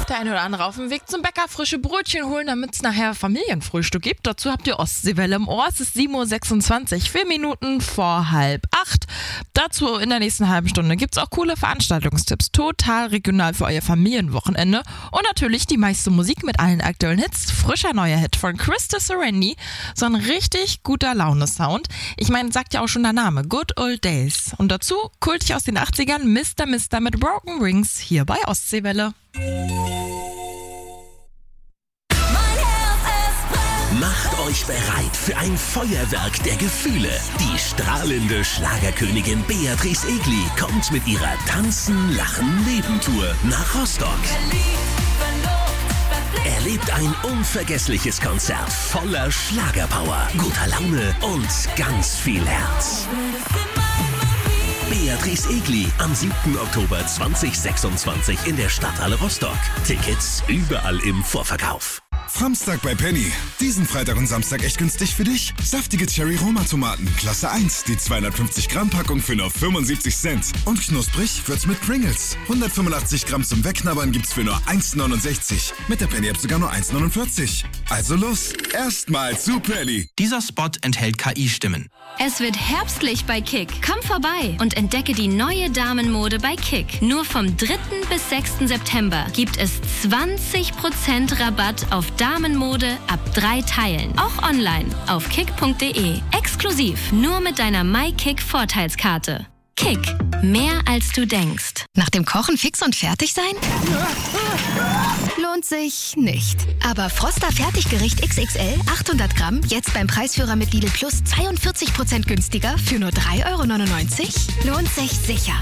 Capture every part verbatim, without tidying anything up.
Der eine oder andere auf dem Weg zum Bäcker frische Brötchen holen, damit es nachher Familienfrühstück gibt. Dazu habt ihr Ostseewelle im Ohr. Es ist sieben Uhr sechsundzwanzig, vier Minuten vor halb acht. Dazu in der nächsten halben Stunde gibt es auch coole Veranstaltungstipps. Total regional für euer Familienwochenende. Und natürlich die meiste Musik mit allen aktuellen Hits. Frischer neuer Hit von Krista Serenity. So ein richtig guter Laune-Sound. Ich meine, sagt ja auch schon der Name. Good Old Days. Und dazu kultig aus den achtzigern Mister Mister mit Broken Rings hier bei Ostseewelle. Macht euch bereit für ein Feuerwerk der Gefühle. Die strahlende Schlagerkönigin Beatrice Egli kommt mit ihrer Tanzen, Lachen, Leben-Tour nach Rostock. Erlebt ein unvergessliches Konzert voller Schlagerpower, guter Laune und ganz viel Herz. Beatrice Egli am siebten Oktober zweitausendsechsundzwanzig in der Stadthalle Rostock. Tickets überall im Vorverkauf. Samstag bei Penny. Diesen Freitag und Samstag echt günstig für dich. Saftige Cherry-Roma-Tomaten, Klasse eins, die zweihundertfünfzig Gramm Packung für nur fünfundsiebzig Cent. Und knusprig wird's mit Pringles. hundertfünfundachtzig Gramm zum Wegknabbern gibt's für nur eins neunundsechzig. Mit der Penny-App sogar nur eins neunundvierzig. Also los, erstmal zu Penny. Dieser Spot enthält K I-Stimmen. Es wird herbstlich bei Kick. Komm vorbei und entdecke die neue Damenmode bei Kick. Nur vom dritten bis sechsten September gibt es zwanzig Prozent Rabatt auf Damenmode ab drei Teilen. Auch online auf kick punkt de. Exklusiv nur mit deiner MyKick-Vorteilskarte. Kick. Mehr als du denkst. Nach dem Kochen fix und fertig sein? Lohnt sich nicht. Aber Froster Fertiggericht X X L achthundert Gramm jetzt beim Preisführer mit Lidl Plus zweiundvierzig Prozent günstiger für nur drei Euro neunundneunzig? Lohnt sich sicher.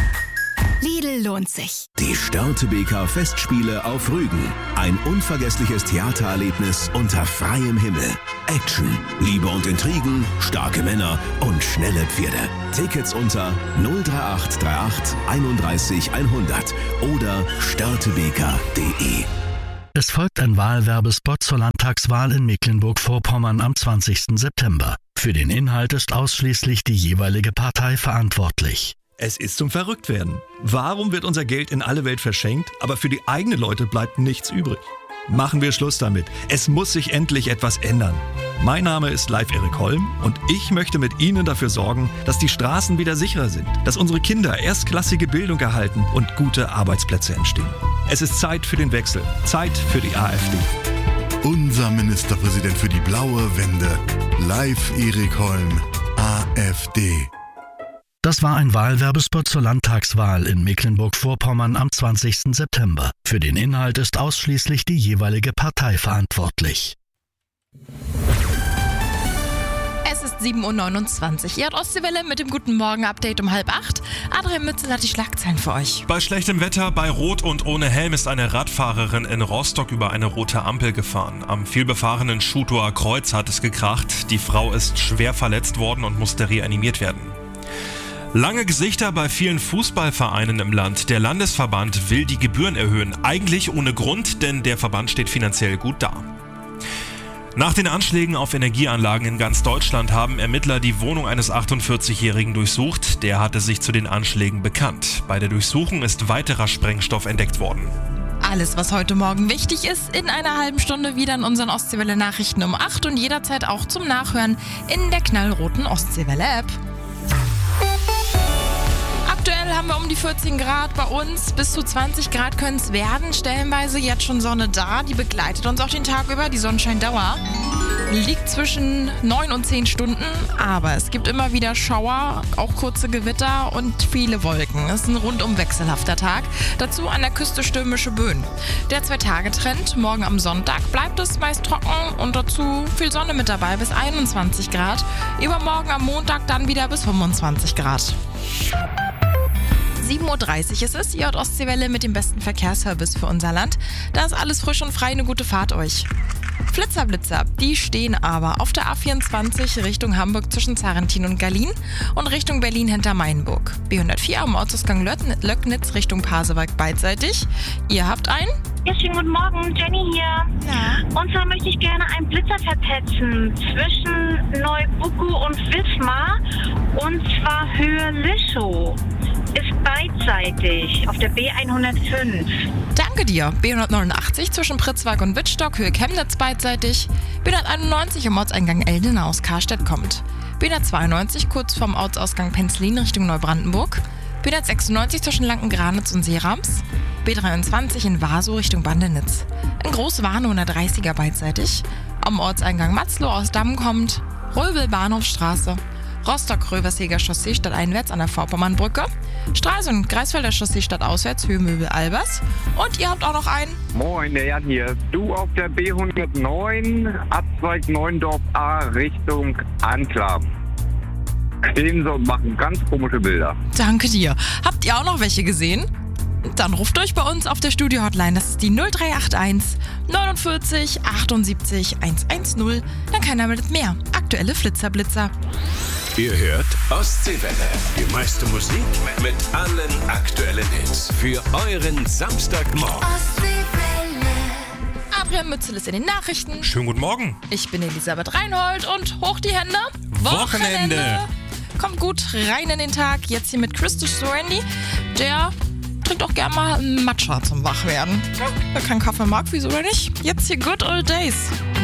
Lidl lohnt sich. Die Störtebeker Festspiele auf Rügen. Ein unvergessliches Theatererlebnis unter freiem Himmel. Action, Liebe und Intrigen, starke Männer und schnelle Pferde. Tickets unter null drei acht drei acht einunddreißig hundert oder störtebeker punkt de. Es folgt ein Wahlwerbespot zur Landtagswahl in Mecklenburg-Vorpommern am zwanzigsten September. Für den Inhalt ist ausschließlich die jeweilige Partei verantwortlich. Es ist zum Verrücktwerden. Warum wird unser Geld in alle Welt verschenkt, aber für die eigenen Leute bleibt nichts übrig? Machen wir Schluss damit. Es muss sich endlich etwas ändern. Mein Name ist Leif Erik Holm und ich möchte mit Ihnen dafür sorgen, dass die Straßen wieder sicherer sind, dass unsere Kinder erstklassige Bildung erhalten und gute Arbeitsplätze entstehen. Es ist Zeit für den Wechsel, Zeit für die AfD. Unser Ministerpräsident für die blaue Wende, Leif Erik Holm, AfD. Das war ein Wahlwerbespot zur Landtagswahl in Mecklenburg-Vorpommern am zwanzigsten September. Für den Inhalt ist ausschließlich die jeweilige Partei verantwortlich. Es ist sieben Uhr neunundzwanzig. Ihr hört Ostseewelle mit dem Guten Morgen-Update um halb acht. Adrian Mützel hat die Schlagzeilen für euch. Bei schlechtem Wetter, bei Rot und ohne Helm ist eine Radfahrerin in Rostock über eine rote Ampel gefahren. Am vielbefahrenen Schutower Kreuz hat es gekracht. Die Frau ist schwer verletzt worden und musste reanimiert werden. Lange Gesichter bei vielen Fußballvereinen im Land. Der Landesverband will die Gebühren erhöhen. Eigentlich ohne Grund, denn der Verband steht finanziell gut da. Nach den Anschlägen auf Energieanlagen in ganz Deutschland haben Ermittler die Wohnung eines achtundvierzigjährigen durchsucht. Der hatte sich zu den Anschlägen bekannt. Bei der Durchsuchung ist weiterer Sprengstoff entdeckt worden. Alles, was heute Morgen wichtig ist, in einer halben Stunde wieder in unseren Ostseewelle-Nachrichten um acht und jederzeit auch zum Nachhören in der knallroten Ostseewelle-App. Aktuell haben wir um die vierzehn Grad bei uns, bis zu zwanzig Grad können es werden. Stellenweise jetzt schon Sonne da, die begleitet uns auch den Tag über. Die Sonnenscheindauer liegt zwischen neun und zehn Stunden, aber es gibt immer wieder Schauer, auch kurze Gewitter und viele Wolken. Es ist ein rundum wechselhafter Tag. Dazu an der Küste stürmische Böen. Der Zwei-Tage-Trend, morgen am Sonntag bleibt es meist trocken und dazu viel Sonne mit dabei bis einundzwanzig Grad. Übermorgen am Montag dann wieder bis fünfundzwanzig Grad. sieben Uhr dreißig ist es, ihr hört Ostseewelle mit dem besten Verkehrsservice für unser Land. Da ist alles frisch und frei, eine gute Fahrt euch. Flitzer-Blitzer, die stehen aber auf der A vierundzwanzig Richtung Hamburg zwischen Zarentin und Gallien und Richtung Berlin hinter Mainburg. B hundertvier am Ortsausgang Löcknitz Richtung Pasewalk beidseitig. Ihr habt einen? Ja, schönen guten Morgen, Jenny hier. Ja. Und zwar möchte ich gerne einen Blitzer verpetzen zwischen Neubucko und Wismar und zwar Höhe Lischow. ist beidseitig auf der B hundertfünf. Danke dir. B hundertneunundachtzig zwischen Pritzwalk und Wittstock, Höhe Chemnitz beidseitig. B hunderteinundneunzig im Ortseingang Eldena aus Karstedt kommt. B hundertzweiundneunzig kurz vorm Ortsausgang Penzlin Richtung Neubrandenburg. B hundertsechsundneunzig zwischen Lankengranitz und Seerams. B dreiundzwanzig in Wasow Richtung Bandenitz. In Großwarnow hundertdreißiger beidseitig. Am Ortseingang Matzlow aus Damm kommt. Röbel Bahnhofstraße. Rostock-Röversheger Chaussee stadteinwärts an der Vorpommernbrücke. Stralsund, Greifswalder Chaussee stadtauswärts, Höhe Möbel-Albers. Und ihr habt auch noch einen. Moin, der Jan hier. Du auf der B hundertneun, Abzweig Neuendorf A Richtung Anklam. Stehen so und machen ganz komische Bilder. Danke dir. Habt ihr auch noch welche gesehen? Dann ruft euch bei uns auf der Studio-Hotline. Das ist die null drei acht eins neunundvierzig achtundsiebzig hundertzehn. Dann keiner meldet mehr. Aktuelle Flitzerblitzer. Ihr hört Ostseewelle. Die meiste Musik mit allen aktuellen Hits. Für euren Samstagmorgen. Adrian Mützel ist in den Nachrichten. Schönen guten Morgen. Ich bin Elisabeth Reinhold und hoch die Hände. Wochenende. Wochenende. Kommt gut rein in den Tag. Jetzt hier mit Christus Sorendi. Der trinkt auch gerne mal einen Matcha zum Wachwerden. Wer keinen Kaffee mag, wieso oder nicht? Jetzt hier Good Old Days.